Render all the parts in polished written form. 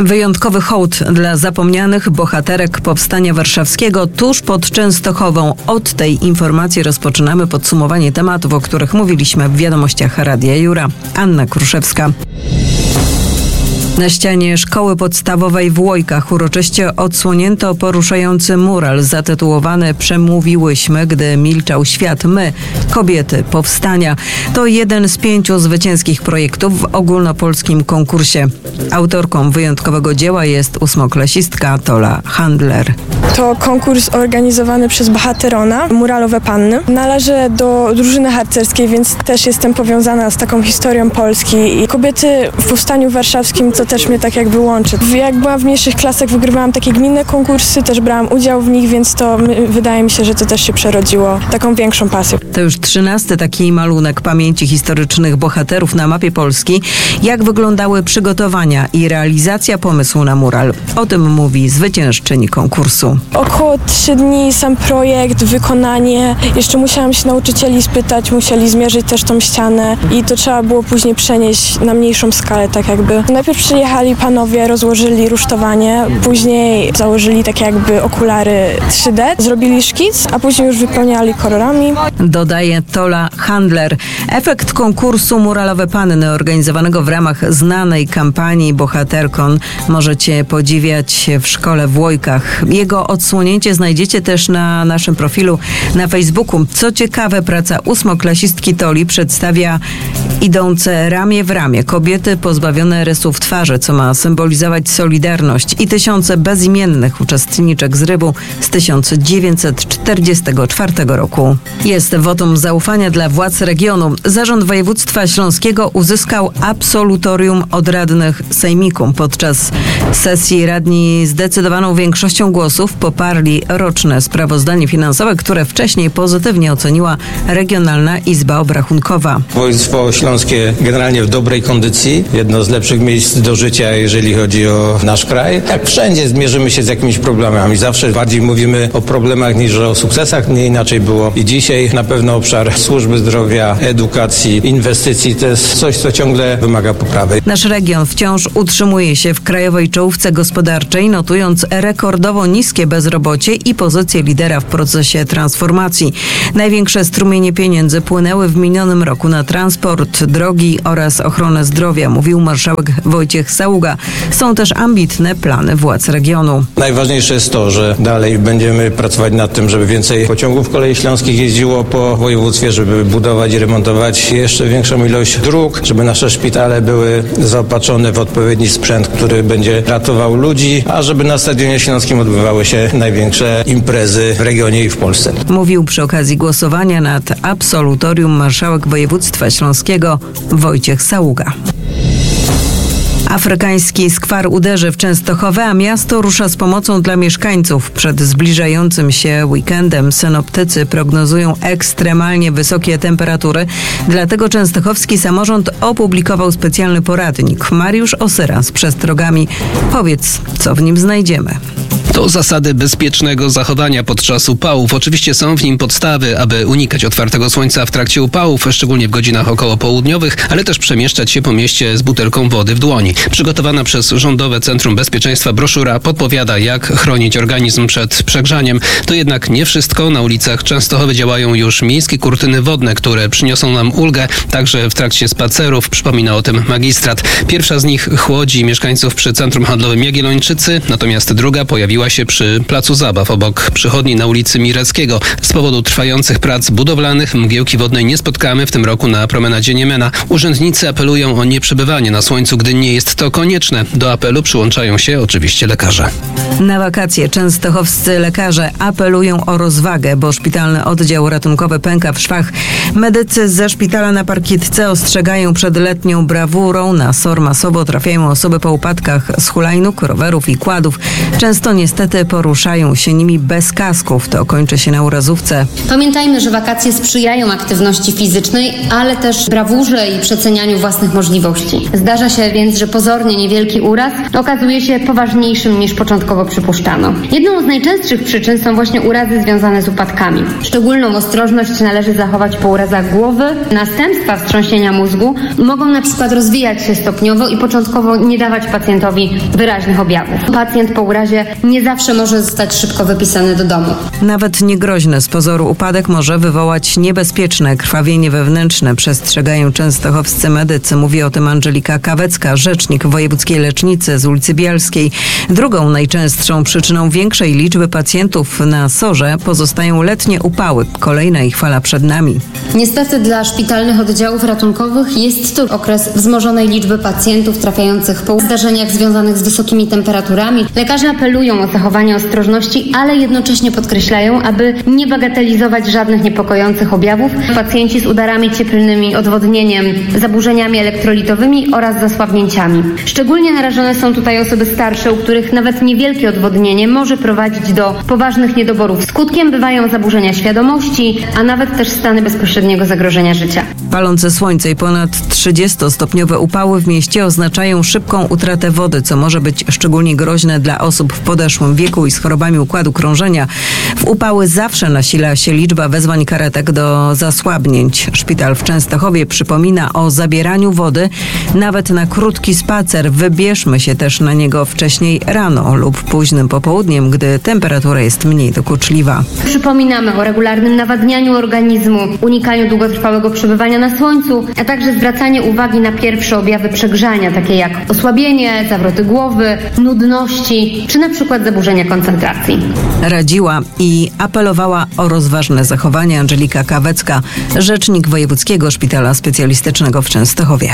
Wyjątkowy hołd dla zapomnianych bohaterek Powstania Warszawskiego tuż pod Częstochową. Od tej informacji rozpoczynamy podsumowanie tematów, o których mówiliśmy w wiadomościach Radia Jura. Anna Kruszewska. Na ścianie szkoły podstawowej w Łojkach uroczyście odsłonięto poruszający mural zatytułowany „Przemówiłyśmy, gdy milczał świat. My, kobiety powstania”. To jeden z 5 zwycięskich projektów w ogólnopolskim konkursie. Autorką wyjątkowego dzieła jest 8-klasistka Tola Handler. To konkurs organizowany przez Bohaterona, Muralowe Panny. Należę do drużyny harcerskiej, więc też jestem powiązana z taką historią Polski. I kobiety w Powstaniu Warszawskim to też mnie tak jakby łączy. Jak byłam w mniejszych klasach, wygrywałam takie gminne konkursy, też brałam udział w nich, więc to wydaje mi się, że to też się przerodziło taką większą pasją. To już 13. taki malunek pamięci historycznych bohaterów na mapie Polski. Jak wyglądały przygotowania i realizacja pomysłu na mural? O tym mówi zwyciężczyni konkursu. Około 3 dni sam projekt, wykonanie. Jeszcze musiałam się nauczycieli spytać, musieli zmierzyć też tą ścianę i to trzeba było później przenieść na mniejszą skalę, tak jakby. Najpierw przyjechali panowie, rozłożyli rusztowanie, później założyli tak jakby okulary 3D, zrobili szkic, a później już wypełniali kolorami. Dodaje Tola Handler. Efekt konkursu Muralowe Panny organizowanego w ramach znanej kampanii Bohaterkon możecie podziwiać w szkole w Łojkach. Jego odsłonięcie znajdziecie też na naszym profilu na Facebooku. Co ciekawe, praca 8-klasistki Toli przedstawia idące ramię w ramię kobiety pozbawione rysów twarzy, co ma symbolizować solidarność i tysiące bezimiennych uczestniczek zrywu z 1944 roku. Jest wotum zaufania dla władz regionu. Zarząd Województwa Śląskiego uzyskał absolutorium od radnych sejmiku. Podczas sesji radni zdecydowaną większością głosów poparli roczne sprawozdanie finansowe, które wcześniej pozytywnie oceniła Regionalna Izba Obrachunkowa. Województwo Śląskie generalnie w dobrej kondycji. Jedno z lepszych miejsc do życia, jeżeli chodzi o nasz kraj. Jak wszędzie zmierzymy się z jakimiś problemami. Zawsze bardziej mówimy o problemach niż o sukcesach. Nie inaczej było i dzisiaj. Na pewno obszar służby zdrowia, edukacji, inwestycji to jest coś, co ciągle wymaga poprawy. Nasz region wciąż utrzymuje się w krajowej czołówce gospodarczej, notując rekordowo niskie bezrobocie i pozycję lidera w procesie transformacji. Największe strumienie pieniędzy płynęły w minionym roku na transport, drogi oraz ochronę zdrowia, mówił marszałek Wojciech Saługa. Są też ambitne plany władz regionu. Najważniejsze jest to, że dalej będziemy pracować nad tym, żeby więcej pociągów kolei śląskich jeździło po województwie, żeby budować i remontować jeszcze większą ilość dróg, żeby nasze szpitale były zaopatrzone w odpowiedni sprzęt, który będzie ratował ludzi, a żeby na Stadionie Śląskim odbywały się największe imprezy w regionie i w Polsce. Mówił przy okazji głosowania nad absolutorium marszałek województwa śląskiego Wojciech Saługa. Afrykański skwar uderzy w Częstochowę, a miasto rusza z pomocą dla mieszkańców. Przed zbliżającym się weekendem synoptycy prognozują ekstremalnie wysokie temperatury. Dlatego częstochowski samorząd opublikował specjalny poradnik. Mariusz Osyra z przestrogami. Powiedz, co w nim znajdziemy. To zasady bezpiecznego zachowania podczas upałów. Oczywiście są w nim podstawy, aby unikać otwartego słońca w trakcie upałów, szczególnie w godzinach okołopołudniowych, ale też przemieszczać się po mieście z butelką wody w dłoni. Przygotowana przez Rządowe Centrum Bezpieczeństwa broszura podpowiada, jak chronić organizm przed przegrzaniem. To jednak nie wszystko. Na ulicach Częstochowy działają już miejskie kurtyny wodne, które przyniosą nam ulgę także w trakcie spacerów. Przypomina o tym magistrat. Pierwsza z nich chłodzi mieszkańców przy Centrum Handlowym Jagiellończycy, natomiast druga pojawiła się przy Placu Zabaw obok przychodni na ulicy Mireckiego. Z powodu trwających prac budowlanych mgiełki wodnej nie spotkamy w tym roku na promenadzie Niemena. Urzędnicy apelują o nieprzebywanie na słońcu, gdy nie jest to konieczne. Do apelu przyłączają się oczywiście lekarze. Na wakacje częstochowscy lekarze apelują o rozwagę, bo szpitalny oddział ratunkowy pęka w szwach. Medycy ze szpitala na Parkitce ostrzegają przed letnią brawurą. Na SOR masowo trafiają osoby po upadkach z hulajnóg, rowerów i kładów. Często niestety niestety poruszają się nimi bez kasków. To kończy się na urazówce. Pamiętajmy, że wakacje sprzyjają aktywności fizycznej, ale też brawurze i przecenianiu własnych możliwości. Zdarza się więc, że pozornie niewielki uraz okazuje się poważniejszym niż początkowo przypuszczano. Jedną z najczęstszych przyczyn są właśnie urazy związane z upadkami. Szczególną ostrożność należy zachować po urazach głowy. Następstwa wstrząsienia mózgu mogą na przykład rozwijać się stopniowo i początkowo nie dawać pacjentowi wyraźnych objawów. Pacjent po urazie nie zawsze może zostać szybko wypisany do domu. Nawet niegroźny z pozoru upadek może wywołać niebezpieczne krwawienie wewnętrzne, przestrzegają częstochowscy medycy. Mówi o tym Andżelika Kawecka, rzecznik wojewódzkiej lecznicy z ulicy Bialskiej. Drugą najczęstszą przyczyną większej liczby pacjentów na SOR-ze pozostają letnie upały. Kolejna ich fala przed nami. Niestety dla szpitalnych oddziałów ratunkowych jest to okres wzmożonej liczby pacjentów trafiających po zdarzeniach związanych z wysokimi temperaturami. Lekarze apelują o zachowanie ostrożności, ale jednocześnie podkreślają, aby nie bagatelizować żadnych niepokojących objawów. Pacjenci z udarami cieplnymi, odwodnieniem, zaburzeniami elektrolitowymi oraz zasłabnięciami. Szczególnie narażone są tutaj osoby starsze, u których nawet niewielkie odwodnienie może prowadzić do poważnych niedoborów. Skutkiem bywają zaburzenia świadomości, a nawet też stany bezpośredniego zagrożenia życia. Palące słońce i ponad 30-stopniowe upały w mieście oznaczają szybką utratę wody, co może być szczególnie groźne dla osób w podeszłym wieku i z chorobami układu krążenia. W upały zawsze nasila się liczba wezwań karetek do zasłabnięć. Szpital w Częstochowie przypomina o zabieraniu wody nawet na krótki spacer. Wybierzmy się też na niego wcześniej rano lub późnym popołudniem, gdy temperatura jest mniej dokuczliwa. Przypominamy o regularnym nawadnianiu organizmu, unikaniu długotrwałego przebywania na słońcu, a także zwracanie uwagi na pierwsze objawy przegrzania, takie jak osłabienie, zawroty głowy, nudności czy na przykład zaburzenia koncentracji. Radziła i apelowała o rozważne zachowanie Andżelika Kawecka, rzecznik Wojewódzkiego Szpitala Specjalistycznego w Częstochowie.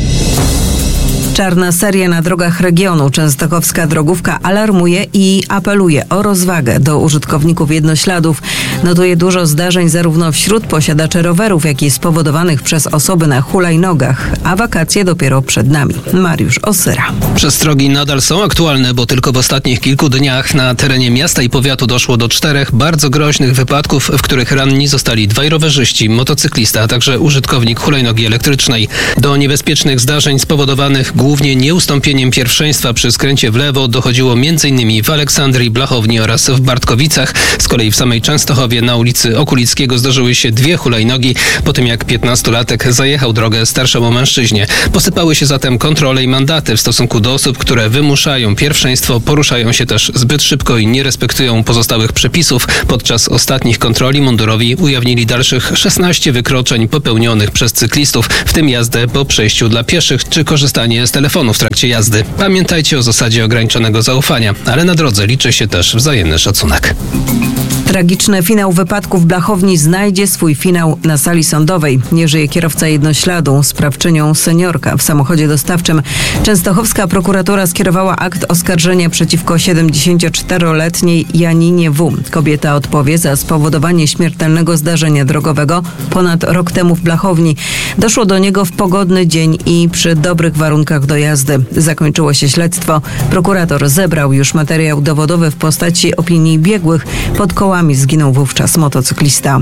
Czarna seria na drogach regionu. Częstochowska drogówka alarmuje i apeluje o rozwagę do użytkowników jednośladów. Notuje dużo zdarzeń zarówno wśród posiadaczy rowerów, jak i spowodowanych przez osoby na hulajnogach, a wakacje dopiero przed nami. Mariusz Osyra. Przestrogi nadal są aktualne, bo tylko w ostatnich kilku dniach na terenie miasta i powiatu doszło do 4 bardzo groźnych wypadków, w których ranni zostali 2 rowerzyści, motocyklista, a także użytkownik hulajnogi elektrycznej. Do niebezpiecznych zdarzeń spowodowanych głównie nieustąpieniem pierwszeństwa przy skręcie w lewo dochodziło m.in. w Aleksandrii, Blachowni oraz w Bartkowicach. Z kolei w samej Częstochowie na ulicy Okulickiego zdarzyły się 2 hulajnogi po tym, jak 15-latek zajechał drogę starszemu mężczyźnie. Posypały się zatem kontrole i mandaty w stosunku do osób, które wymuszają pierwszeństwo, poruszają się też zbyt szybko i nie respektują pozostałych przepisów. Podczas ostatnich kontroli mundurowi ujawnili dalszych 16 wykroczeń popełnionych przez cyklistów, w tym jazdę po przejściu dla pieszych czy korzystanie z telefonu w trakcie jazdy. Pamiętajcie o zasadzie ograniczonego zaufania, ale na drodze liczy się też wzajemny szacunek. Tragiczny finał wypadku w Blachowni znajdzie swój finał na sali sądowej. Nie żyje kierowca jednośladu, sprawczynią seniorka w samochodzie dostawczym. Częstochowska prokuratura skierowała akt oskarżenia przeciwko 74-letniej Janinie W. Kobieta odpowie za spowodowanie śmiertelnego zdarzenia drogowego ponad rok temu w Blachowni. Doszło do niego w pogodny dzień i przy dobrych warunkach do jazdy. Zakończyło się śledztwo. Prokurator zebrał już materiał dowodowy w postaci opinii biegłych. Pod kołami zginął wówczas motocyklista.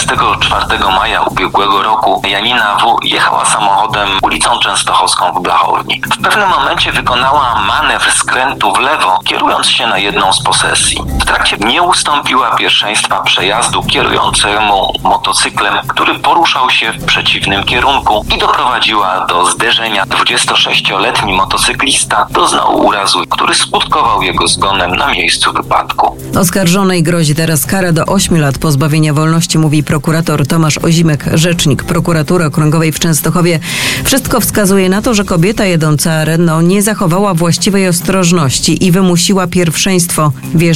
24 maja ubiegłego roku Janina W. jechała samochodem ulicą Częstochowską w Blachowni. W pewnym momencie wykonała manewr skrętu w lewo, kierując się na jedną z posesji. W trakcie nie ustąpiła pierwszeństwa przejazdu kierującemu motocyklem, który poruszał się w przeciwnym kierunku i doprowadziła do zderzenia. 26-letni motocyklista doznał urazu, który skutkował jego zgonem na miejscu wypadku. Oskarżonej grozi teraz kara do 8 lat pozbawienia wolności, mówi prokurator Tomasz Ozimek, rzecznik prokuratury okręgowej w Częstochowie. Wszystko wskazuje na to, że kobieta jedąca Renault nie zachowała właściwej ostrożności i wymusiła pierwszeństwo, wjeżdżając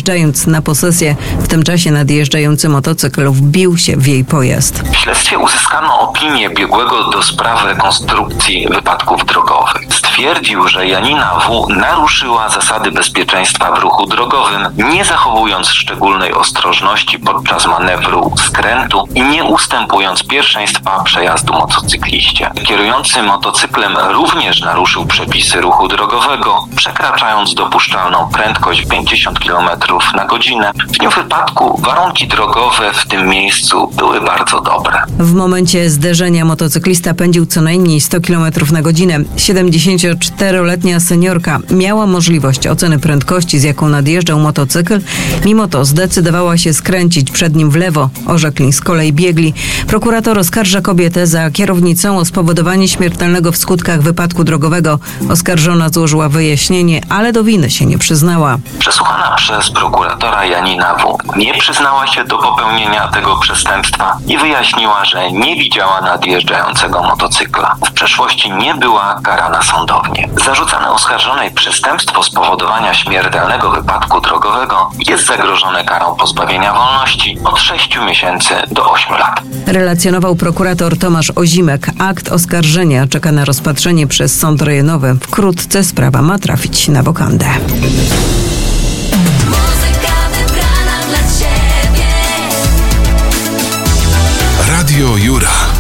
czekając na posesję. W tym czasie nadjeżdżający motocykl wbił się w jej pojazd. W śledztwie uzyskano opinię biegłego do spraw rekonstrukcji wypadków drogowych. Stwierdził, że Janina W. naruszyła zasady bezpieczeństwa w ruchu drogowym, nie zachowując szczególnej ostrożności podczas manewru skrętu i nie ustępując pierwszeństwa przejazdu motocykliście. Kierujący motocyklem również naruszył przepisy ruchu drogowego, przekraczając dopuszczalną prędkość 50 km na godzinę. W dniu wypadku warunki drogowe w tym miejscu były bardzo dobre. W momencie zderzenia motocyklista pędził co najmniej 100 km na godzinę. 74-letnia seniorka miała możliwość oceny prędkości, z jaką nadjeżdżał motocykl. Mimo to zdecydowała się skręcić przed nim w lewo, orzekli z kolei biegli. Prokurator oskarża kobietę za kierownicę o spowodowanie śmiertelnego w skutkach wypadku drogowego. Oskarżona złożyła wyjaśnienie, ale do winy się nie przyznała. Przesłuchana przez prokuratora Janina W. nie przyznała się do popełnienia tego przestępstwa i wyjaśniła, że nie widziała nadjeżdżającego motocykla. W przeszłości nie była karana sądownie. Zarzucane oskarżonej przestępstwo spowodowania śmiertelnego wypadku drogowego jest zagrożone karą pozbawienia wolności od 6 miesięcy do 8 lat. Relacjonował prokurator Tomasz Ozimek. Akt oskarżenia czeka na rozpatrzenie przez sąd rejonowy. Wkrótce sprawa ma trafić na wokandę. Muzyka wybrana dla Ciebie. Radio Jura.